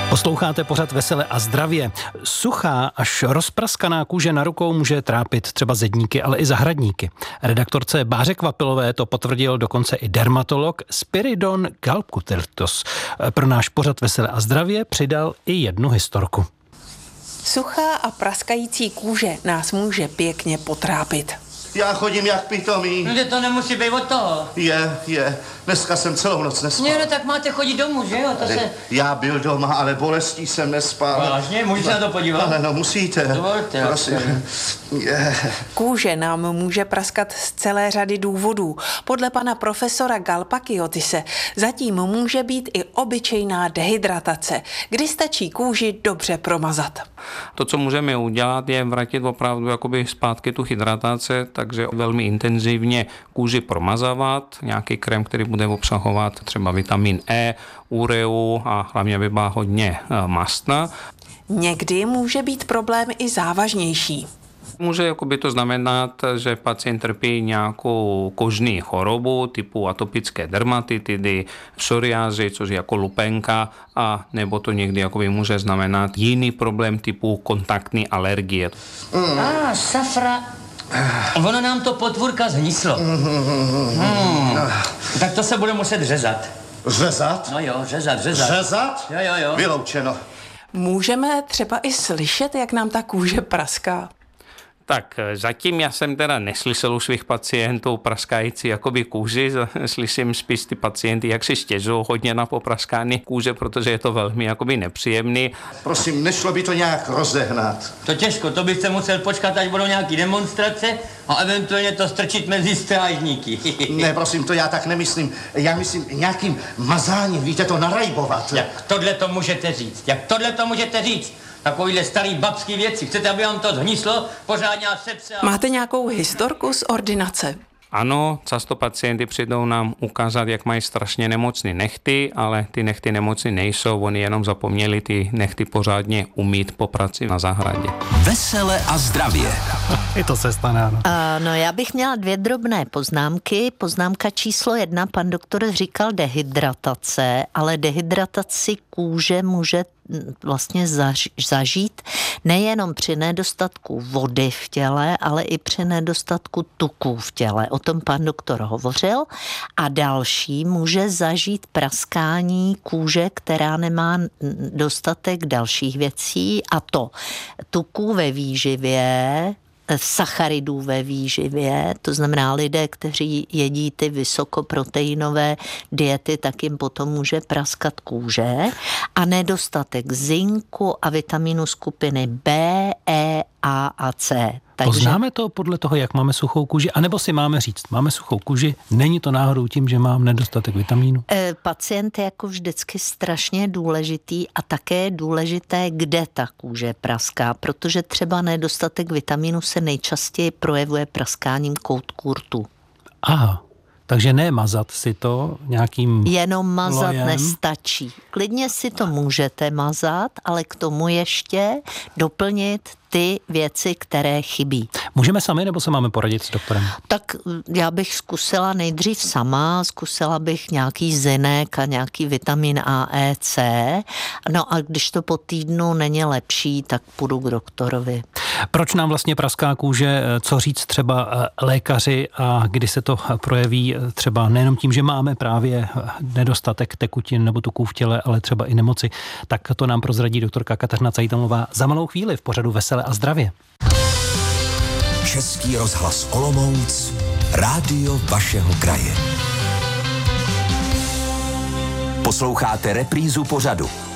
Posloucháte pořad Vesele a zdravě. Suchá až rozpraskaná kůže na rukou může trápit třeba zedníky, ale i zahradníky. Redaktorce Báře Kvapilové to potvrdil dokonce i dermatolog Spiridon Galpkutertos. Pro náš pořad Vesele a zdravě přidal i jednu historku. Suchá a praskající kůže nás může pěkně potrápit. Já chodím jak pitomý. No, to nemusí být od toho. Je. Dneska jsem celou noc nespal. No, tak máte chodit domů, že jo? Já byl doma, ale bolestí jsem nespal. Vážně? Můžu se na to podívat? Ale no, musíte. Dovolte. Prosím. Kůže nám může praskat z celé řady důvodů. Podle pana profesora Galpakiotise zatím může být i obyčejná dehydratace, kdy stačí kůži dobře promazat. To, co můžeme udělat, je vrátit opravdu jakoby zpátky tu hydrataci, takže velmi intenzivně kůži promazávat, nějaký krém, který bude obsahovat třeba vitamin E, ureu a hlavně by byla hodně mastná. Někdy může být problém i závažnější. Může to znamenat, že pacient trpí nějakou kožní chorobu typu atopické dermatitidy, psoriázy, což je jako lupenka, a nebo to někdy může znamenat jiný problém typu kontaktní alergie. Safra. Ono nám to potvůrka zhníslo. Tak to se bude muset řezat. Řezat? No jo, řezat. Řezat? Jo. Vyloučeno. Můžeme třeba i slyšet, jak nám ta kůže praská. Tak zatím já jsem teda neslyšel u svých pacientů praskající kůži, slyším spíš ty pacienty, jak si stěžují hodně na popraskání kůže, protože je to velmi nepříjemný. Prosím, nešlo by to nějak rozehnat? To těžko, to byste musel počkat, až budou nějaký demonstrace a eventuálně to strčit mezi strážníky. Ne, prosím, to já tak nemyslím. Já myslím nějakým mazáním, víte, to narajbovat. Jak tohle to můžete říct? Takovýhle starý babský věci. Chcete, aby vám to zhníslo? Pořádně sepse a... Máte nějakou historku z ordinace? Ano, často pacienti přijdou nám ukázat, jak mají strašně nemocný nehty, ale ty nehty nemocný nejsou, oni jenom zapomněli ty nehty pořádně umýt po práci na zahradě. Vesele a zdravě. I to se stane, ano. No, já bych měla 2 drobné poznámky. Poznámka číslo 1, pan doktor říkal dehydratace, ale dehydrataci kůže může vlastně zažít nejenom při nedostatku vody v těle, ale i při nedostatku tuků v těle. O tom pan doktor hovořil. A další může zažít praskání kůže, která nemá dostatek dalších věcí, a to tuků ve výživě, sacharidů ve výživě, to znamená lidé, kteří jedí ty vysokoproteinové diety, tak jim potom může praskat kůže, a nedostatek zinku a vitaminu skupiny B, E, A a C. Takže... Poznáme to podle toho, jak máme suchou kůži, anebo si máme říct, máme suchou kůži, není to náhodou tím, že mám nedostatek vitamínu? Pacient je vždycky strašně důležitý a také je důležité, kde ta kůže praská, protože třeba nedostatek vitamínu se nejčastěji projevuje praskáním koutků rtu. Aha. Takže ne mazat si to nějakým jenom mazat lojem. Nestačí. Klidně si to můžete mazat, ale k tomu ještě doplnit ty věci, které chybí. Můžeme sami, nebo se máme poradit s doktorem? Tak já bych zkusila nejdřív sama, zkusila bych nějaký zinek a nějaký vitamin A, E, C. No a když to po týdnu není lepší, tak půjdu k doktorovi. Proč nám vlastně praská kůže, co říct třeba lékaři, a kdy se to projeví třeba nejenom tím, že máme právě nedostatek tekutin nebo tuků v těle, ale třeba i nemoci, tak to nám prozradí doktorka Kateřina Cajtalová za malou chvíli v pořadu Vesele a zdravě. Český rozhlas Olomouc, rádio vašeho kraje. Posloucháte reprízu pořadu